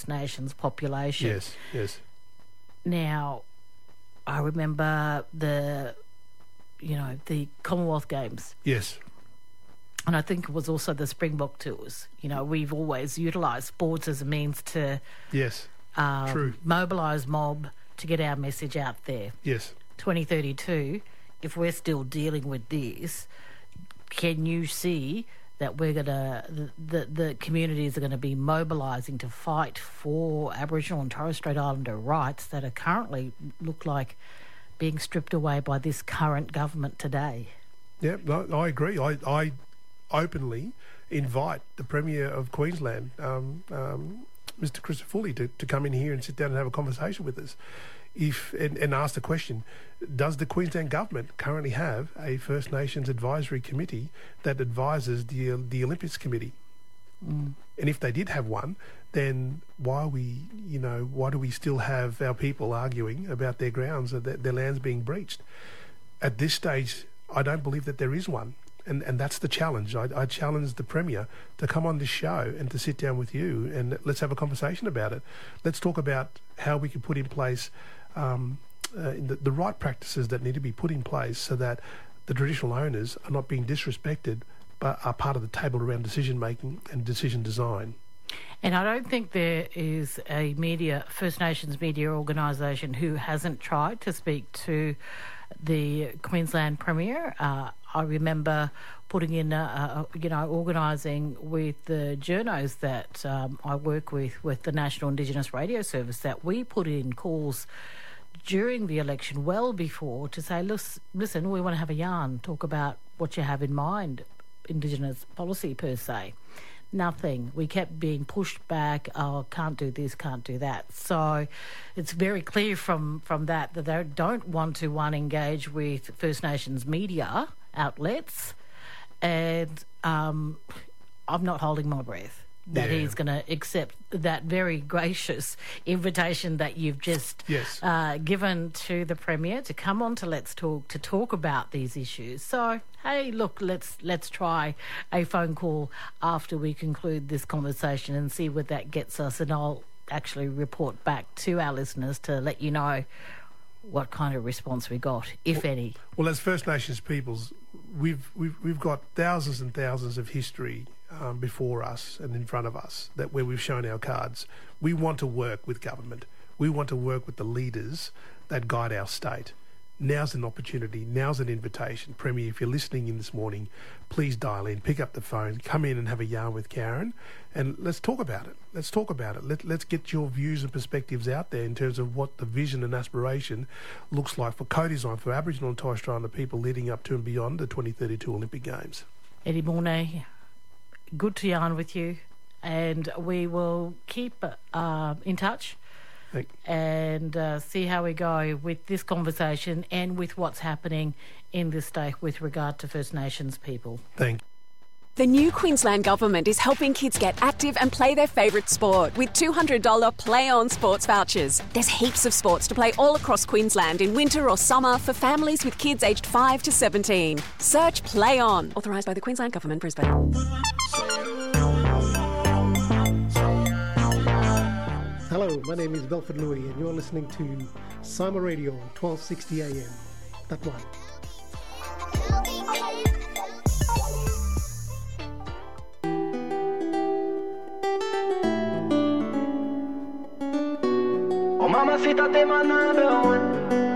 First Nations population. Yes, yes. Now, I remember the Commonwealth Games. Yes. And I think it was also the Springbok Tours. We've always utilised sports as a means to true. mobilise mob to get our message out there. Yes. 2032, if we're still dealing with this, can you see that we're the communities are going to be mobilising to fight for Aboriginal and Torres Strait Islander rights that are currently look like being stripped away by this current government today? Yeah, no, I agree. I openly invite the Premier of Queensland, Mr. Christopher to come in here and sit down and have a conversation with us. And ask the question, does the Queensland Government currently have a First Nations advisory committee that advises the Olympics Committee? And if they did have one, then why do we still have our people arguing about their grounds, their lands being breached? At this stage, I don't believe that there is one. And that's the challenge. I challenge the Premier to come on this show and to sit down with you and let's have a conversation about it. Let's talk about how we can put in place the right practices that need to be put in place so that the traditional owners are not being disrespected but are part of the table around decision making and decision design. And I don't think there is a First Nations media organisation who hasn't tried to speak to the Queensland Premier. I remember putting in, organising with the journos that I work with the National Indigenous Radio Service, that we put in calls during the election, well before, to say, listen, we want to have a yarn, talk about what you have in mind, Indigenous policy per se. Nothing. We kept being pushed back. Oh, can't do this, can't do that. So it's very clear from that they don't want to, engage with First Nations media outlets. And I'm not holding my breath that he's going to accept that very gracious invitation that you've just given to the Premier to come on to Let's Talk to talk about these issues. So, hey, look, let's try a phone call after we conclude this conversation and see where that gets us, and I'll actually report back to our listeners to let you know what kind of response we got, if any. Well, as First Nations peoples, we've got thousands and thousands of history before us and in front of us where we've shown our cards. We want to work with government. We want to work with the leaders that guide our state. Now's an opportunity. Now's an invitation. Premier, if you're listening in this morning, please dial in, pick up the phone, come in and have a yarn with Karen, and let's talk about it. Let's talk about it. Let's get your views and perspectives out there in terms of what the vision and aspiration looks like for co-design for Aboriginal and Torres Strait Islander people leading up to and beyond the 2032 Olympic Games. Eddie Mornay, good to yarn with you, and we will keep in touch and see how we go with this conversation and with what's happening in this state with regard to First Nations people. Thank you. The new Queensland Government is helping kids get active and play their favourite sport with $200 Play On sports vouchers. There's heaps of sports to play all across Queensland in winter or summer for families with kids aged 5 to 17. Search Play On. Authorised by the Queensland Government, Brisbane. Hello, my name is Belford Louis and you're listening to Sima Radio on 1260 AM. That one. Oh, mamacita, te my number one.